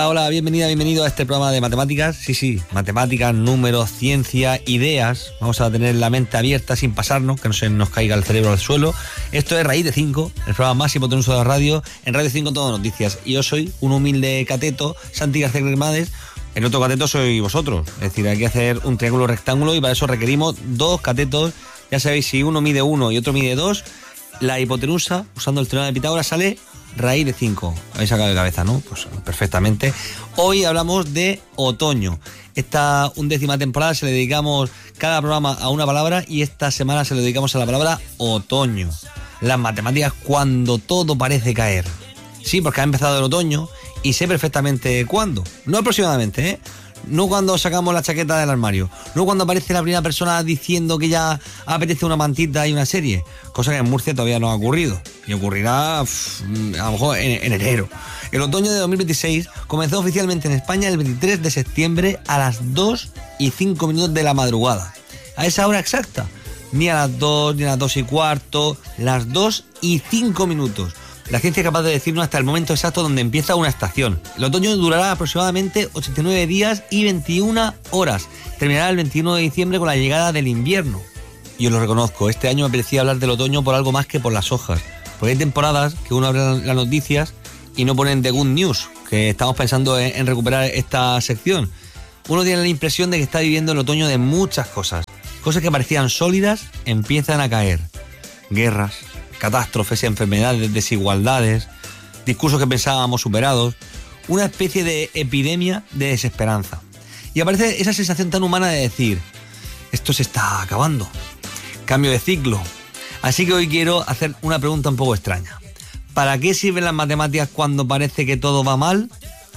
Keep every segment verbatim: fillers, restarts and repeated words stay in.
Hola, hola, bienvenida, bienvenido a este programa de matemáticas. Sí, sí, matemáticas, números, ciencia, ideas. Vamos a tener la mente abierta sin pasarnos, que no se nos caiga el cerebro al suelo. Esto es Raíz de cinco, el programa más hipotenuso de la radio. En Radio cinco todo noticias. Y yo soy un humilde cateto, Santi García Cremades. El otro cateto soy vosotros. Es decir, hay que hacer un triángulo rectángulo y para eso requerimos dos catetos. Ya sabéis, si uno mide uno y otro mide dos, la hipotenusa, usando el teorema de Pitágoras, sale raíz de cinco. Habéis sacado de cabeza, ¿no? Pues perfectamente. Hoy hablamos de otoño. Esta undécima temporada se le dedicamos cada programa a una palabra y esta semana se le dedicamos a la palabra otoño. Las matemáticas cuando todo parece caer. Sí, porque ha empezado el otoño y sé perfectamente cuándo. No aproximadamente, ¿eh? No cuando sacamos la chaqueta del armario. No cuando aparece la primera persona diciendo que ya apetece una mantita y una serie. Cosa que en Murcia todavía no ha ocurrido. Y ocurrirá pff, a lo mejor en, en enero. El otoño de dos mil veintiséis comenzó oficialmente en España el veintitrés de septiembre a las dos y cinco minutos de la madrugada. A esa hora exacta. Ni a las dos, ni a las dos y cuarto. Las dos y cinco minutos. La ciencia es capaz de decirnos hasta el momento exacto donde empieza una estación. El otoño durará aproximadamente ochenta y nueve días y veintiuna horas. Terminará el veintiuno de diciembre con la llegada del invierno. Y os lo reconozco, este año me parecía hablar del otoño por algo más que por las hojas. Porque hay temporadas que uno abre las noticias y no ponen The Good News, que estamos pensando en, en recuperar esta sección. Uno tiene la impresión de que está viviendo el otoño de muchas cosas. Cosas que parecían sólidas empiezan a caer. Guerras, catástrofes, enfermedades, desigualdades, discursos que pensábamos superados, una especie de epidemia de desesperanza. Y aparece esa sensación tan humana de decir, esto se está acabando, cambio de ciclo. Así que hoy quiero hacer una pregunta un poco extraña. ¿Para qué sirven las matemáticas cuando parece que todo va mal?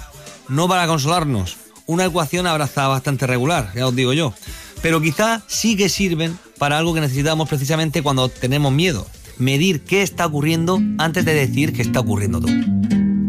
No para consolarnos. Una ecuación habrá bastante regular, ya os digo yo. Pero quizá sí que sirven para algo que necesitamos precisamente cuando tenemos miedo. Medir qué está ocurriendo antes de decir que está ocurriendo todo.